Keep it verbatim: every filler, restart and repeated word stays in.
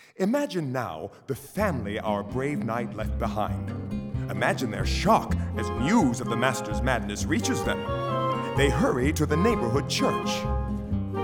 Imagine now the family our brave knight left behind. Imagine their shock as news of the master's madness reaches them. They hurry to the neighborhood church.